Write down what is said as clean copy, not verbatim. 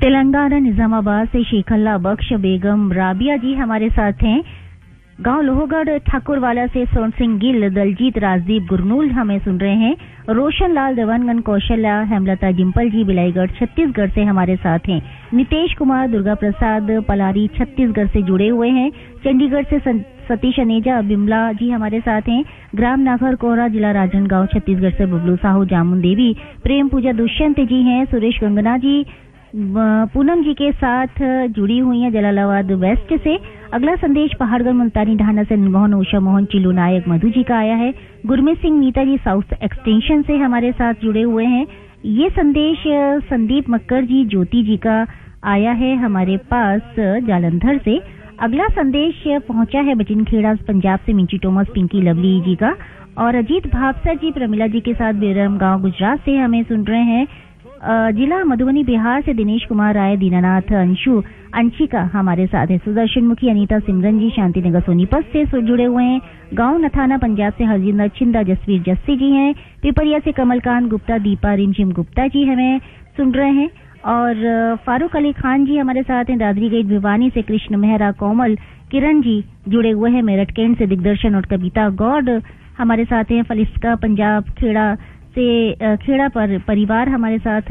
तेलंगाना निजामाबाद से शेखल्ला बख्श बेगम राबिया जी हमारे साथ हैं। गांव लोहगढ़ ठाकुरवाला से सोन सिंह गिल, दलजीत, राजदीप, गुरनूल हमें सुन रहे हैं। रोशन लाल, देवानगन, कौशल्या, हेमलता, जिम्पल जी बिलाईगढ़ छत्तीसगढ़ से हमारे साथ हैं। नितेश कुमार, दुर्गा प्रसाद पलारी छत्तीसगढ़ से जुड़े हुए हैं। चंडीगढ़ से सतीश अनेजा, बिमला जी हमारे साथ हैं। ग्राम नागर कोहरा, जिला राजनांदगांव छत्तीसगढ़ से बबलू साहू, जामुन देवी, प्रेम पूजा दुष्यंत जी हैं। सुरेश गंगना जी पूनम जी के साथ जुड़ी हुई हैं जलालाबाद वेस्ट से। अगला संदेश पहाड़गढ़ मुल्तानी ढाना से निर्मोहन, उषा मोहन, चिल्लू नायक, मधु जी का आया है। गुरमीत सिंह नीता जी साउथ एक्सटेंशन से हमारे साथ जुड़े हुए हैं। ये संदेश संदीप मक्कर जी, ज्योति जी का आया है हमारे पास जालंधर से। अगला संदेश पहुंचा है बचिनखेड़ा पंजाब से मिंची टोमस, पिंकी, लवली जी का। और अजीत भावसर जी प्रमिला जी के साथ बेरम गांव गुजरात से हमें सुन रहे हैं। जिला मधुबनी बिहार से दिनेश कुमार राय, दीनानाथ, अंशु, अंशिका हमारे साथ है। सुदर्शन मुखी, अनीता, सिमरन जी शांतिनगर सोनीपत से जुड़े हुए हैं। गांव नथाना पंजाब से हरजिंदर छिंदा, जसवीर जस्सी जी हैं। पिपरिया से कमलकांत गुप्ता, दीपा, रिमझिम गुप्ता जी हमें सुन रहे हैं। और फारूक अली खान जी हमारे साथ हैं। दादरी गेट भिवानी से कृष्ण मेहरा, कोमल, किरण जी जुड़े हुए हैं। मेरठ कैंट से दिग्दर्शन और कविता गौड हमारे साथ हैं। फलिस्का पंजाब खेड़ा से खेड़ा पर परिवार हमारे साथ